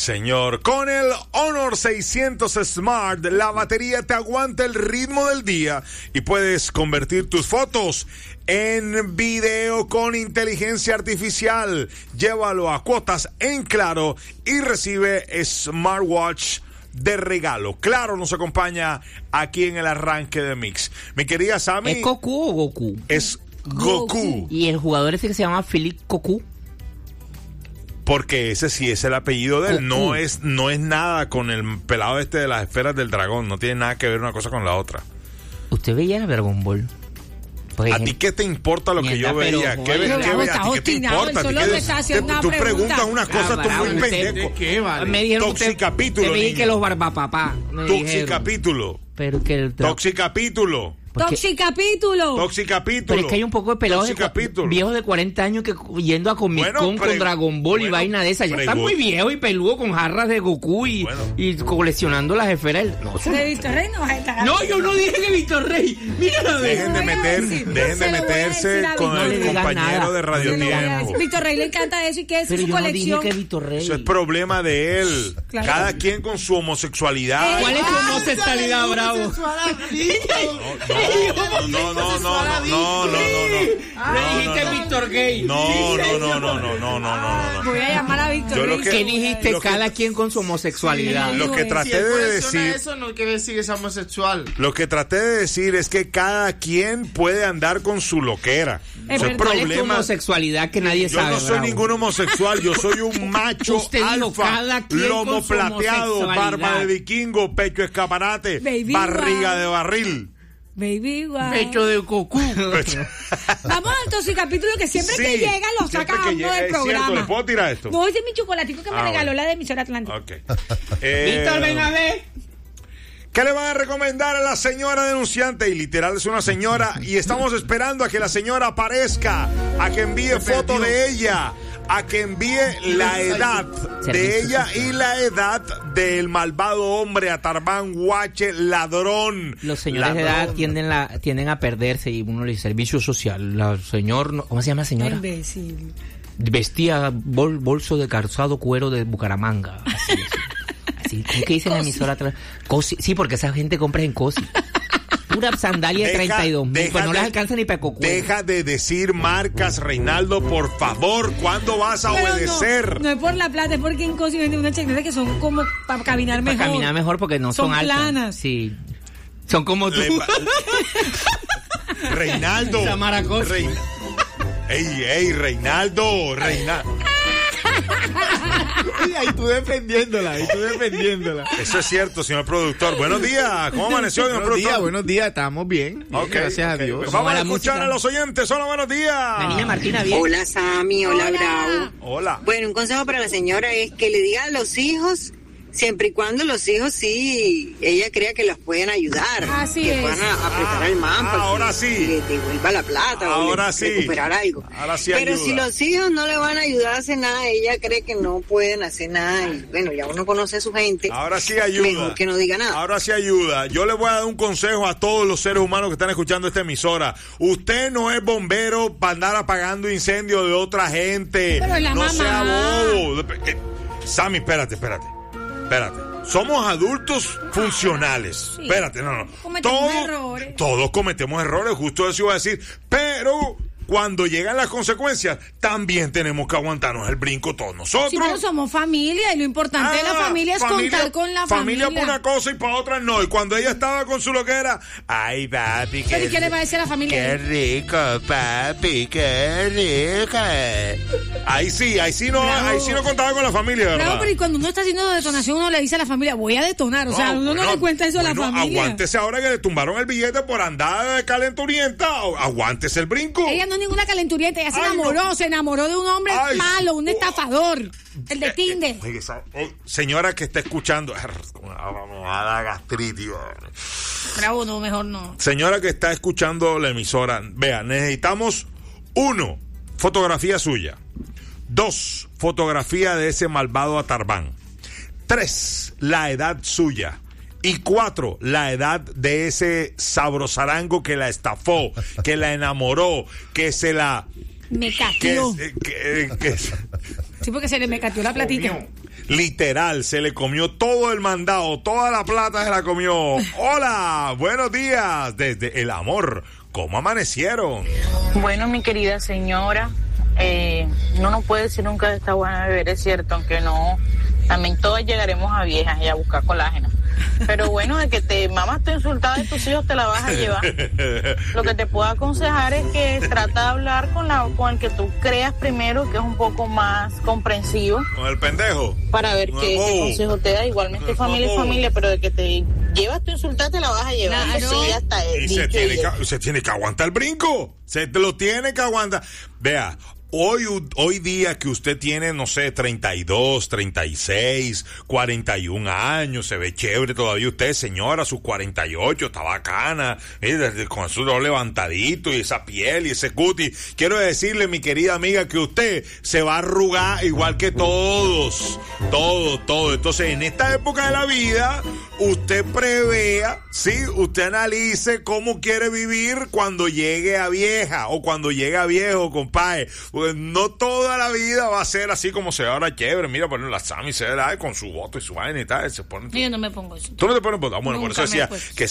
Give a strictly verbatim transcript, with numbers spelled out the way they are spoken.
señor. Con el Honor seiscientos Smart, la batería te aguanta el ritmo del día y puedes convertir tus fotos en video con inteligencia artificial. Llévalo a cuotas en Claro y recibe smartwatch de regalo. Claro nos acompaña aquí en el arranque de Mix. Mi querida Sammy. ¿Es Goku o Goku? Es Goku. ¿Y el jugador ese que se llama Philippe Cocu? Porque ese sí es el apellido de él. Goku. No es, no es nada con el pelado este de las esferas del dragón. No tiene nada que ver una cosa con la otra. ¿Usted veía Dragon Ball? Porque ¿A ti qué te importa lo que Mierda, yo pero, veía? joder, ¿Qué, ve- pero qué vamos, ve- ¿A está ti qué te obstinado, importa? él ¿A ti solo qué- me está haciendo te- una Tú pregunta. preguntas unas cosas, Ah, tú bravo, muy usted- pendejo. ¿Qué vale? Me dijeron usted- Toxicapítulo, usted me dijo niño. que los barbapapá. me dijeron. Toxicapítulo. Pero que el dra- Toxicapítulo. porque- Toxicapítulo. Toxicapítulo. Pero es que hay un poco de pelados de cua- Toxicapítulo. viejos de cuarenta años que yendo a Comic Bueno, Con pre- con Dragon Ball y bueno, vaina de esa. Ya está pregu- muy viejo y peludo con jarras de Goku y, Bueno. y coleccionando las esferas. del- No, eso no- De Víctor Rey no vas a estar. no, yo no dije que Víctor Rey. Mira la vez. Dejen de voy a meter, decir, dejen se de lo voy a meterse decir a con Víctor. No le el digan compañero nada. de Radio Se lo voy a Tiempo. decir. Víctor Rey le encanta eso y que es Pero su yo no colección. dije que Víctor Rey. Eso es problema de él. Claro. Cada quien con su homosexualidad. ¿Cuál es tu homosexualidad, Bravo? No, no, no, no, no, no, no, no, no. Le dijiste Víctor Gay. No, no, no, no, no, no, no, no, no. Voy a llamar a Víctor Yo Rey. lo que- ¿Qué dijiste? lo que- Cada quien con su homosexualidad. Lo que Si traté Si él de colecciona decir, eso, no quiere decir que es homosexual. lo que traté de decir es que cada quien puede andar con su loquera. Eh, Eso es pero ¿Cuál es tu problema. homosexualidad que nadie Yo sabe? no soy Bravo? ningún homosexual, yo soy un macho Usted dijo, alfa, cada quien lomo con su plateado, homosexualidad. barba de vikingo, pecho escaparate, Baby, barriga wow. de barril. Baby, wow. Pecho de Goku. Vamos al toxicapítulo que siempre Sí, que llega lo siempre saca que a uno llega, del es cierto, programa. ¿le puedo tirar esto? No, ese es mi chocolatico que me Ah, regaló bueno. la de emisora Atlántica. Ok. Eh, Víctor, ven a ver. ¿Qué le van a recomendar a la señora denunciante? Y literal es una señora y estamos esperando a que la señora aparezca, a que envíe foto de ella, a que envíe la edad de Servicio ella social. y la edad del malvado hombre Atarbán Guache, ladrón. Los señores de Ladrón. edad tienden, la, tienden a perderse y uno le dice servicio social. La señor, no- ¿cómo se llama la señora? Imbécil. Vestía bol- bolso de calzado cuero de Bucaramanga. Así, así. Así, ¿cómo que dice en la emisora atrás? Cosi. Sí, porque esa gente compra en Cosi. Pura sandalia de Deja- treinta y dos mil. deja Pues no de- les alcanza ni para cocuero. Deja de decir marcas, Reinaldo, por favor. ¿Cuándo vas a Pero obedecer? No, no es por la plata, es porque en Cosi venden unas chaquetas que son como para caminar Para mejor. caminar mejor porque no son, Son altas. planas. Sí. Son como tú. Le va- Reinaldo. Samara Cosi. Reina- Ey, ey, Reinaldo, Reinaldo. Y ahí tú defendiéndola, ahí tú defendiéndola. Eso es cierto, señor productor. Buenos días. ¿Cómo amaneció, señor Buenos días, productor? buenos días, estamos bien. bien, Ok, gracias ok. a Dios. Pues vamos a la escuchar música. a los oyentes. Hola, buenos días. La niña Martina bien. Hola Sammy, hola, Hola. Bravo. Hola. Bueno, un consejo para la señora es que le diga a los hijos, siempre y cuando los hijos sí, ella crea que los pueden ayudar. Así que es. puedan a- apretar el man Ah, para ahora que sí. le devuelva la plata Ahora o le- sí. recuperar algo. Ahora sí Pero ayuda. si los hijos no le van a ayudar a hacer nada, ella cree que no pueden hacer nada. Y bueno, ya uno conoce a su gente. Ahora sí ayuda. Mejor que no diga nada. Ahora sí ayuda. Yo le voy a dar un consejo a todos los seres humanos que están escuchando esta emisora. Usted no es bombero para andar apagando incendios de otra gente. Pero la no mamá. sea bobo. Eh, Sammy, espérate, espérate. Espérate. Somos adultos funcionales. Sí. Espérate, no, no. Cometemos Todos- errores. Todos cometemos errores, justo eso iba a decir. Pero cuando llegan las consecuencias, también tenemos que aguantarnos el brinco todos nosotros. Sí, pero somos familia y lo importante de la Ah, familia es contar con la familia. Familia para una cosa y para otra no. Y cuando ella estaba con su loquera, ay, papi, Pero ¿y qué, qué le va a decir a la familia? qué rico, papi, qué rico. Ahí sí, ahí sí no, Bravo. ahí sí no contaba con la familia, ¿verdad? Claro, pero y cuando uno está haciendo detonación, uno le dice a la familia, voy a detonar. O sea, No, uno no bueno, le cuenta eso a la bueno, familia. Aguántese ahora que le tumbaron el billete por andar de calenturienta. o- Aguántese el brinco. Ella no es ninguna calenturienta, ella se Ay, enamoró, no. se enamoró de un hombre Ay, malo, un oh. estafador, el de Tinder. Oye, esa- oh, señora que está escuchando, me va a dar gastritis. Bravo, no, mejor no. Señora que está escuchando la emisora, vea, necesitamos uno, fotografía suya. Dos, fotografía de ese malvado Atarbán. Tres, la edad suya. Y cuatro, la edad de ese sabrosarango que la estafó, que la enamoró, que se la... Me Que, cateó. que, que- que- Sí, porque se le me cateó la platica. Literal, se le comió todo el mandado, toda la plata se la comió. Hola, buenos días, desde El Amor. ¿Cómo amanecieron? Bueno, mi querida señora, eh, no nos puede decir nunca de esta buena beber, es cierto, aunque no, también todas llegaremos a viejas y a buscar colágeno. Pero bueno, de que te mamas tu insultada de tus hijos te la vas a llevar. Lo que te puedo aconsejar es que trata de hablar con, la, con el que tú creas primero, que es un poco más comprensivo. Con el pendejo. Para ver qué, qué consejo te da. Igualmente familia es familia, pero de que te llevas tu insultada te la vas a llevar. Claro. Sí, hasta el Y se tiene, que, se tiene que aguantar el brinco. Se te lo tiene que aguantar. Vea, hoy, hoy día que usted tiene, no sé, treinta y dos, treinta y seis, cuarenta y un años, se ve chévere todavía usted, señora, sus cuarenta y ocho, está bacana, eh, con su dedo levantadito y esa piel y ese cuti. Quiero decirle, mi querida amiga, que usted se va a arrugar igual que todos. Todo, todo. Entonces, en esta época de la vida, usted prevea, sí, usted analice cómo quiere vivir cuando llegue a vieja o cuando llegue a viejo, compadre. Porque no toda la vida va a ser así como se ve ahora chévere. Mira, poner la Sammy se ve con su voto y su vaina y tal. Se pone... Yo no me pongo eso. ¿Tú no te pones voto? Bueno, Nunca por eso me decía he puesto. que